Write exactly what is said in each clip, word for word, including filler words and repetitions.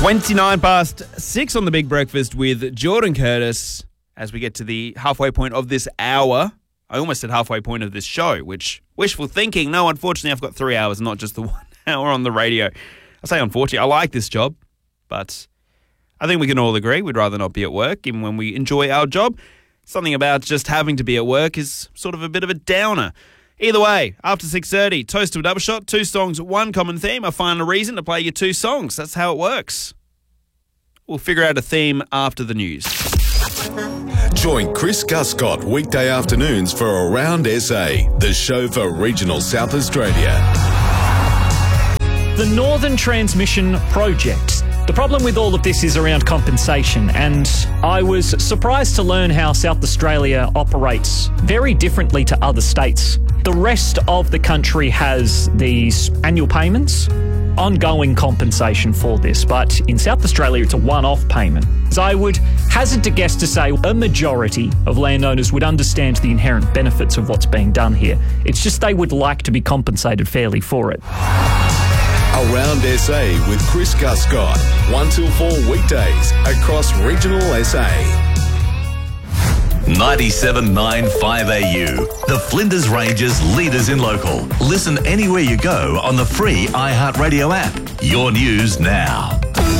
twenty-nine past six on the Big Breakfast with Jordan Curtis. As we get to the halfway point of this hour, I almost said halfway point of this show, which wishful thinking. No, unfortunately, I've got three hours, not just the one hour on the radio. I say unfortunately, I like this job, but I think we can all agree we'd rather not be at work, even when we enjoy our job. Something about just having to be at work is sort of a bit of a downer. Either way, after six thirty, Toast to a Double Shot, two songs, one common theme. I find a reason to play your two songs. That's how it works. We'll figure out a theme after the news. Join Chris Guscott weekday afternoons for Around S A, the show for regional South Australia. The Northern Transmission Project. The problem with all of this is around compensation, and I was surprised to learn how South Australia operates very differently to other states. The rest of the country has these annual payments, ongoing compensation for this, but in South Australia it's a one-off payment. So I would hazard to guess to say a majority of landowners would understand the inherent benefits of what's being done here. It's just they would like to be compensated fairly for it. Around S A with Chris Guscott, one till four weekdays across regional S A. ninety-seven point nine five A U, the Flinders Ranges leaders in local. Listen anywhere you go on the free iHeartRadio app. Your news now.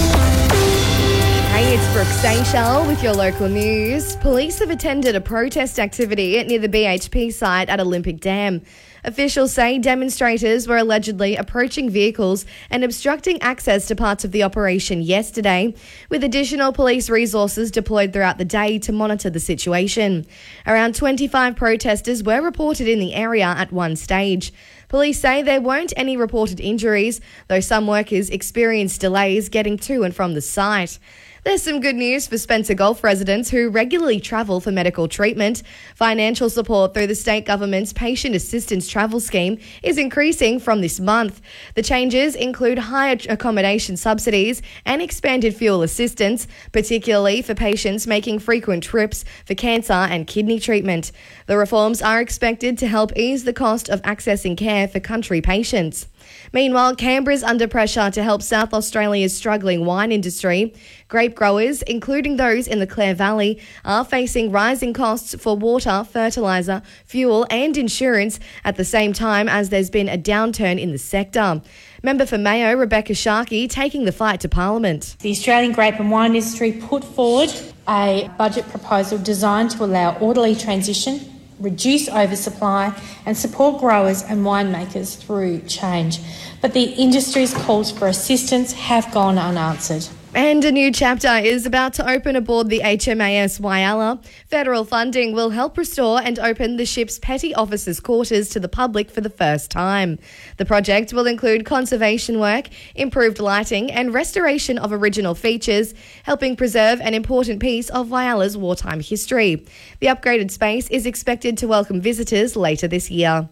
Hey, it's Brooke Seychelles with your local news. Police have attended a protest activity near the B H P site at Olympic Dam. Officials say demonstrators were allegedly approaching vehicles and obstructing access to parts of the operation yesterday, with additional police resources deployed throughout the day to monitor the situation. Around twenty-five protesters were reported in the area at one stage. Police say there weren't any reported injuries, though some workers experienced delays getting to and from the site. There's some good news for Spencer Gulf residents who regularly travel for medical treatment. Financial support through the state government's Patient Assistance Travel Scheme is increasing from this month. The changes include higher accommodation subsidies and expanded fuel assistance, particularly for patients making frequent trips for cancer and kidney treatment. The reforms are expected to help ease the cost of accessing care for country patients. Meanwhile, Canberra's under pressure to help South Australia's struggling wine industry. Grape growers, including those in the Clare Valley, are facing rising costs for water, fertiliser, fuel and insurance at the same time as there's been a downturn in the sector. Member for Mayo, Rebecca Sharkey, taking the fight to Parliament. The Australian grape and wine industry put forward a budget proposal designed to allow orderly transition, reduce oversupply and support growers and winemakers through change. But the industry's calls for assistance have gone unanswered. And a new chapter is about to open aboard the H M A S Whyalla. Federal funding will help restore and open the ship's petty officers' quarters to the public for the first time. The project will include conservation work, improved lighting and restoration of original features, helping preserve an important piece of Whyalla's wartime history. The upgraded space is expected to welcome visitors later this year.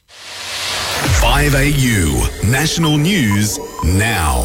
five A U, National News Now.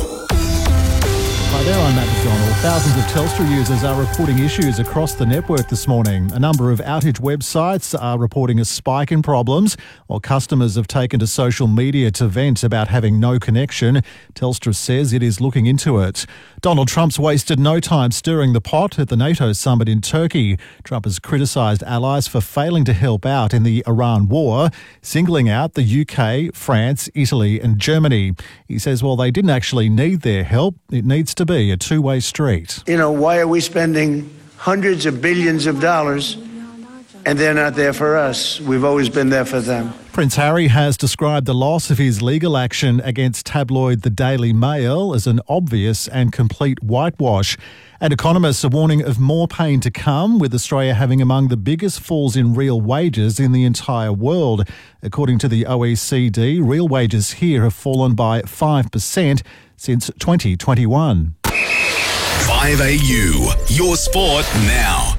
Hi there, I'm Matt McDonald. Thousands of Telstra users are reporting issues across the network this morning. A number of outage websites are reporting a spike in problems, while customers have taken to social media to vent about having no connection. Telstra says it is looking into it. Donald Trump's wasted no time stirring the pot at the NATO summit in Turkey. Trump has criticised allies for failing to help out in the Iran war, singling out the U K, France, Italy and Germany. He says while they didn't actually need their help, it needs to be a two-way street. You know, why are we spending hundreds of billions of dollars and they're not there for us? We've always been there for them. Prince Harry has described the loss of his legal action against tabloid The Daily Mail as an obvious and complete whitewash. And economists are warning of more pain to come, with Australia having among the biggest falls in real wages in the entire world. According to the O E C D, real wages here have fallen by five percent since twenty twenty-one. five A U, your sport now.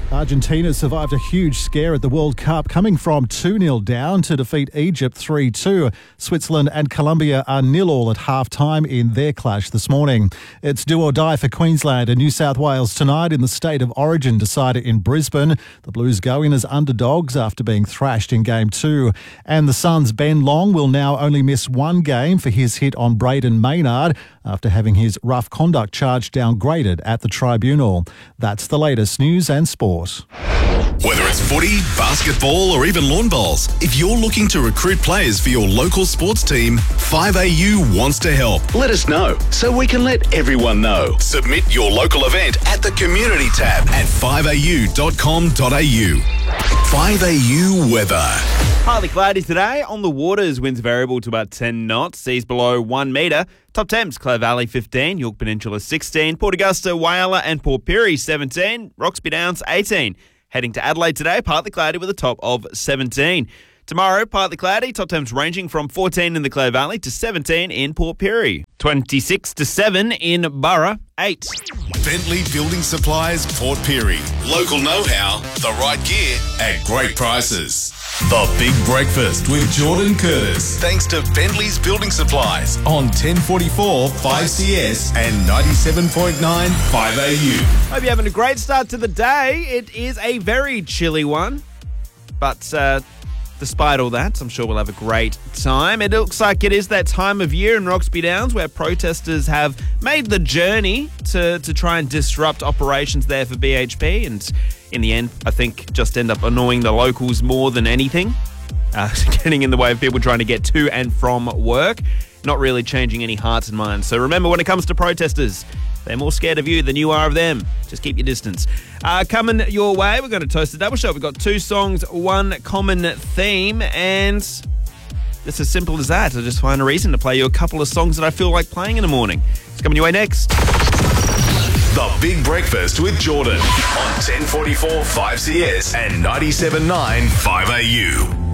Argentina survived a huge scare at the World Cup, coming from two nil down to defeat Egypt three two. Switzerland and Colombia are nil all at half-time in their clash this morning. It's do or die for Queensland and New South Wales tonight in the State of Origin decider in Brisbane. The Blues go in as underdogs after being thrashed in Game two. And the Suns' Ben Long will now only miss one game for his hit on Braden Maynard after having his rough conduct charge downgraded at the tribunal. That's the latest news and sport. Whether it's footy, basketball or even lawn bowls, if you're looking to recruit players for your local sports team, five A U wants to help. Let us know so we can let everyone know. Submit your local event at the community tab at five a u dot com dot a u. five A U weather. Partly cloudy today. On the waters, winds variable to about ten knots. Seas below one metre. Top temps, Clare Valley fifteen, York Peninsula sixteen, Port Augusta, Whyalla and Port Pirie seventeen, Roxby Downs eighteen. Heading to Adelaide today, partly cloudy with a top of seventeen. Tomorrow, partly cloudy, top temps ranging from fourteen in the Clare Valley to seventeen in Port Pirie. twenty-six to seven in Burra, eight. Bentley Building Supplies, Port Pirie. Local know-how, the right gear at great prices. The Big Breakfast with Jordan Curtis. Thanks to Bentley's Building Supplies on ten forty-four five C S and ninety-seven point nine five A U. Hope you're having a great start to the day. It is a very chilly one, but uh, despite all that, I'm sure we'll have a great time. It looks like it is that time of year in Roxby Downs where protesters have made the journey to, to try and disrupt operations there for B H P, and in the end, I think just end up annoying the locals more than anything, uh, getting in the way of people trying to get to and from work, not really changing any hearts and minds. So remember, when it comes to protesters, they're more scared of you than you are of them. Just keep your distance. Uh, coming your way, we're going to toast a double shot. We've got two songs, one common theme, and it's as simple as that. I just find a reason to play you a couple of songs that I feel like playing in the morning. It's coming your way next. The Big Breakfast with Jordan on ten forty-four five C S and ninety-seven point nine five A U.